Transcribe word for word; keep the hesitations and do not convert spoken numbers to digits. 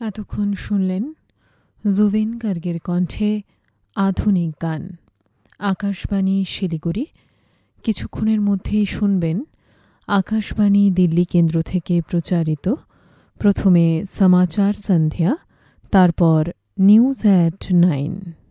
এতক্ষণ শুনলেন জুবিন গার্গের কণ্ঠে আধুনিক গান। আকাশবাণী শিলিগুড়ি। কিছুক্ষণের মধ্যেই শুনবেন আকাশবাণী দিল্লি কেন্দ্র থেকে প্রচারিত প্রথমে সমাচার সন্ধ্যা, তারপর নিউজ অ্যাট নাইন।